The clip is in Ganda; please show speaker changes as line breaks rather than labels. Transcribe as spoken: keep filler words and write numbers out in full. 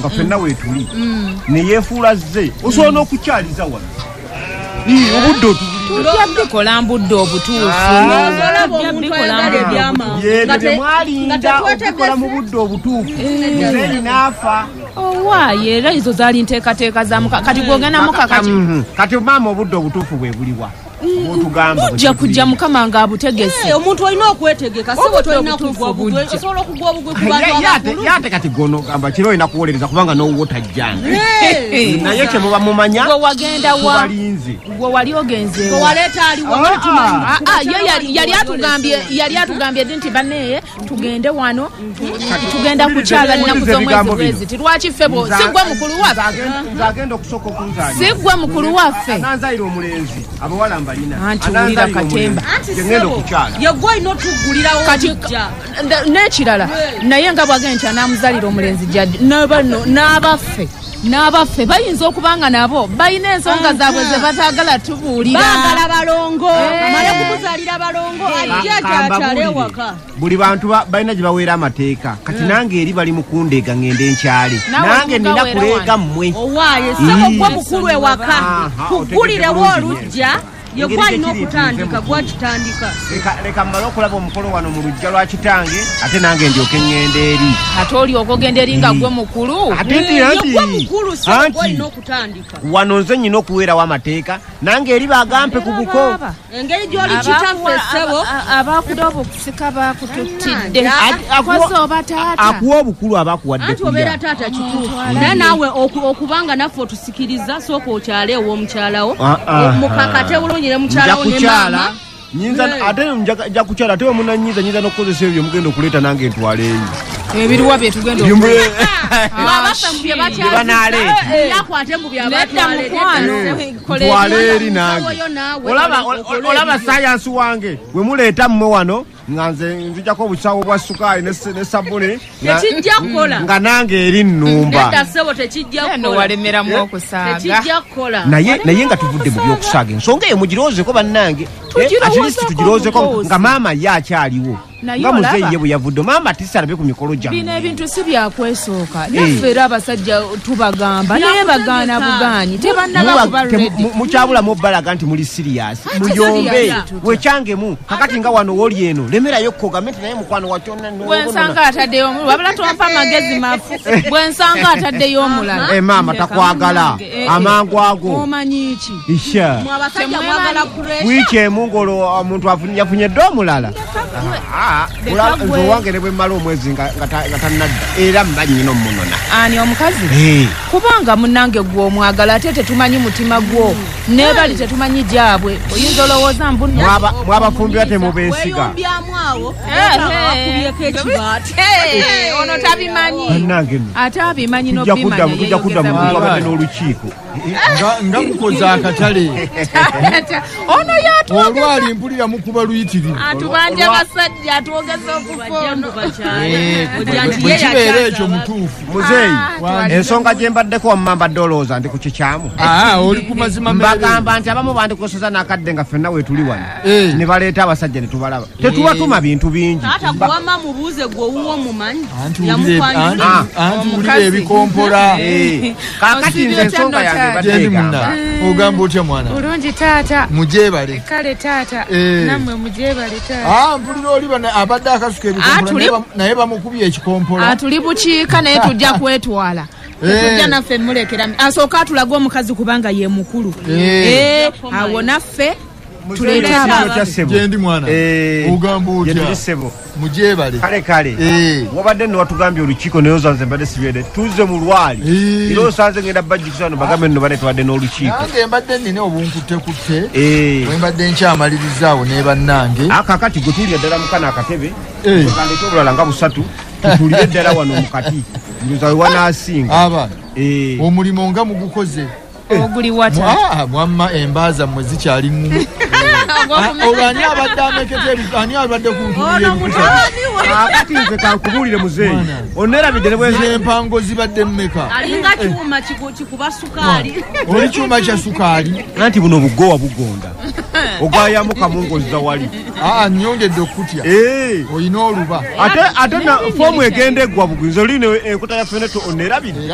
nga fenna wetuli ne yefuula zze osobola n'okukyaliza wano obudde
tujja bikola mbudde obutuufu
temwalinda okukola mu budde obutuufu muzeeyi n'afa
owaayo era izo zaali nteekateeka za muka kati gwogenda muka kati
kati maama obudde obutuufu bwe buliwa
ojja kujja mukama ng'abutegese
omuntu olina okwetegeka sebo tolina kugwa bugwe osobola okugwa bugwe ku bantu abakulu
yate kati gono gamba kiro olina kuwolereza kubanga n'owwo tajjanga naye kye muba mumanya
gwe wagenda wa
balinze
gwe wali ogenze
gwe waleeta aliwo
ye yali atugambye yali atugambye nti banneeye tugende wano tugenda kukyala nnaku z'omwezi bweziti lwaki ffebo si gwe mukulu waffe
agenda okusooka okunzaalira
si gwe mukulu waffe
nanzaalira omulenzi abawala
anti wulira katemba
ngenda okukyala
yegwe olina otugulirawo ojja
n'ekirala naye nga bwagenda n'amuzaalira omulenzi jjadde n'abaffe n'abaffe bayinza okubanga nabo balina ensonga zaabwe ze bataagala tubuulira
baagala balongo male kumuzaalira balongo ajja gy'akyala ewaka
buli bantu balina gye baweera amateeka kati nange eri bali mukundeega ngende nkyale nange nina kuleega mmwe
owaaye sebo gwe mukulu ewaka tugulirewo olujja yegwe alina okutandika gwakitandika
leka mmale okulaba omukolo wano mu lujja lwa kitange ate nange ndyoke ŋŋenda eri
ate oli okogenda eri nga gwe mukulu
yegwe mukulu sebo alina okutandika
wano nze nnyina okuweerawo amateeka nange eri bagampe ku buko
engeri gy'oli kitaffe sebo
abakuda obukusika bakututtidde koze oba taata
akuwa obukulu abakuwadde
anti obeera taata kituufu naye naawe okubanga naffe otusikiriza sooka okyale ew'omukyalawo mukakate bulungi ne mukyalawo ne maama
nyinza ate nja kukyala ate wemunanyiza nyinza n'okukozesa ebyo mugenda okuleeta nange ntwaleeyo
ebiruwa bye tugenda
ntwale eri nange olaba sayansi wange we muleeta mmwe wano nga nze nzijako obusawo bwa sukaali ne sabune
tekijja kukola
nga nange eri nnumba
nedda ssebo tekijja kukola
walemeramu okusaaga
tekijja kukola
naye naye nga tuvudde mu byokusaaga ensonga eyo mugiroozeko bannange atilisi tugiroozeko nga maama ye akyaliwo nga muzeeyi ye bwe yavudde maama tisalabe ku mikolo gyammwe
bino ebintu si byakwesooka naffe era abasajja tubagamba naye bagaana bugaanyi tebannaba kuba ready
mukyabulamu obbalaga nti muli siriyasi muyombe wekyangemu kakati nga wano woli eno lemerayo kogamenti naye mukwano wakyonna
bwensanga ataddeyo omulala wabula tompa magezi mafu bwensanga ataddeyo omulala
maama takwagala amangu ago
omanyi ki
isha wiiki emu ng'olwo omuntu yafunye dde omulala nze owange ne bwe mmala omwezi nga tannadda era mmanyi nnyo munona
ani omukazi kubanga munnange gwe omwagala ate tetumanyi mutima gwo nebali tetumanyi gyabwe oyinza olowooza
mwabafumbira temubeesiga
ono tabimanyi ate abimanyi
tujja kudda mu abadde n'olukiiko
nga mukoze akatale
ono yatuwa
olwali mpulira mukuba luyitirivu
atubanja basajja atwogeza okufono
bwe kibeera ekyo mutuufu
muzeeyi ensonga gye mbaddeko wamma mbadde olowooza ndi ku kikyamu
oli ku mazima
mbagamba nti abamu bandikosoza n'akadde nga ffenna weetuli wano ne baleeta abasajja ne tubalaba tetubatuma bintu bingi
taata gwewamma mubuuze gwe owuwo omumanyi
anti wulira ebikompola
kaakati nze ensonga yange
gyendi munna ogamba otya mwana
bulungi taata
mujeebale
kale taata nammwe mujeebale taata
mpulira oli abadde akasuka ebikompola naye bamukubye ekikompola
tuli bukiika naye tujja kwetwala tujja naffe mulekera asooka atulaga omukazi kubanga ye mukulu awo naffe
gyendi mwana ogamba otya mujeebale
kale kale wabadde nno watugambye olukiiko naye ozanze mbadde sibyede tuze mu lwali era osanze ngenda bajjikisano bagambe nno bane tubadde n'olukiiko
nange mbadde nnina obunkuttekutte we mbadde nkyamalirizzaawo ne bannange
akakati gwe tuulira ddala mukana akatebe kandeke obulala nga busatu tutulire ddala wano mukati ndoza we wanaasinga
aba omulimu nga mugukoze
oguli wata
mwamma embaaza mmwe zikyali ŋŋumu olwo ani abadde amekete ani abadde
kunkati nze kankubuulire muzeeyi onerabidde ne bweze
empango zibadde mmeka
alinga kyuma kikuba sukaali
oli kyuma kya sukaali
anti buno bugowa bugonda ogwayamu kamungoziza wali
aa nnyongedde okutya olina oluba
ate ate na foomu egenda eggwa bugunzi oli ne enkuta ya feneto onerabidde